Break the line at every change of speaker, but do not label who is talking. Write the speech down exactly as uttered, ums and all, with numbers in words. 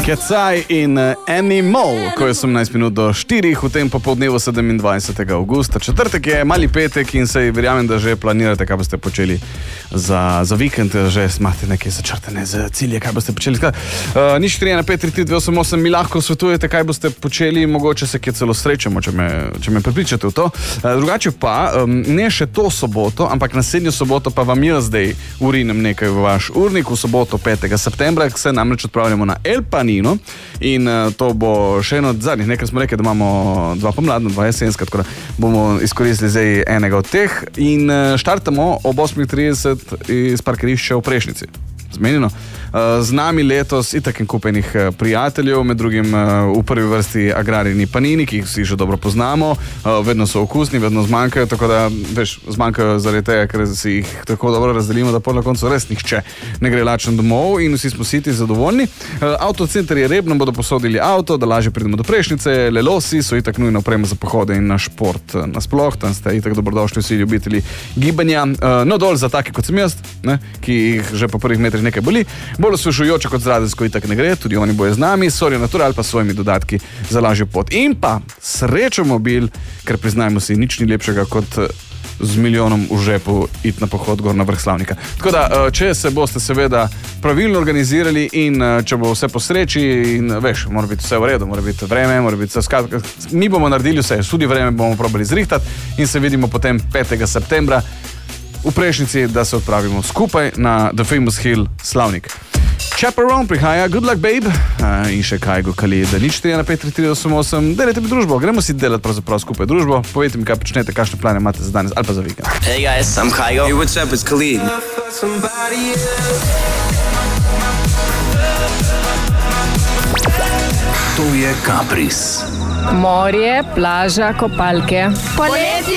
Kecaj in Animal, ko je osemnajst minut do štirih v tem popoldnevu sedemindvajsetega avgusta. Četrtek je mali petek in sej verjamem, da že planirate, kaj boste počeli za, za vikend, že imate neke začrtane za cilje, kaj boste počeli. Uh, nič tri ena pet tri tri dve osem osem mi lahko svetujete, kaj boste počeli, mogoče se kje celo srečamo, če me, če me prepričate v to. Uh, drugače pa, um, ne še to soboto, ampak naslednjo soboto pa vam jaz zdaj urinem nekaj v vaš urnik. V soboto petega septembra se namreč odpravljamo na El Panino in uh, to bo še eno od zadnjih. Nekaj smo rekli, da imamo dva pomladna, dva jesenska, tako da bomo izkoristili zdaj enega od teh in uh, štartamo ob osem trideset iz parkirišča v Prešnici. Zmenjeno. Z nami letos itak en kup enih prijateljev, med drugim v prvi vrsti agrarni panini, ki jih vsi že dobro poznamo, vedno so okusni, vedno zmanjkajo, tako da, veš, zmanjkajo zaradi tega, ker si jih tako dobro razdelimo, da pol na koncu res nihče ne gre lačen domov in vsi smo siti zadovoljni. Avtocenter je Rebno, bodo posodili avto, da lažje pridemo do Prešnice, Lelosi so itak nujno oprema za pohode in na šport nasploh, tam ste itak dobrodošli vsi ljubitelji gibanja. No dol za take kot sem jaz, ne, ki jih že po prvih metrih nekaj boli. Bolj osvežujoče kot z radensko itak ne gre, tudi oni bojo z nami, Soria Natural pa s svojimi dodatki za lažjo pot. In pa Srečo mobil, ker priznajmo si, nič ni lepšega kot z milijonom v žepu iti na pohod gor na vrh Slavnika. Tako da, če se boste seveda pravilno organizirali in če bo vse po sreči in veš, mora biti vse v redu, mora biti vreme, mora biti vse skratka, mi bomo naredili vse, tudi vreme bomo probali zrihtati in se vidimo potem petega septembra v Prešnici, da se odpravimo skupaj na The Famous Hill Slavnik. Chaperone prihaja, Good Luck Babe uh, in še Kaigo Khalid, nič tri ena pet tri tri osem osem, delajte mi družbo, gremo si delati pravzaprav skupaj družbo, povejte mi, kaj počnete, kakšne plane imate za danes ali pa za vikend.
Hey guys, I'm Kaigo. Hey, what's up, it's Khalid.
To je Kapris.
Morje, plaža, kopalke. Poletje!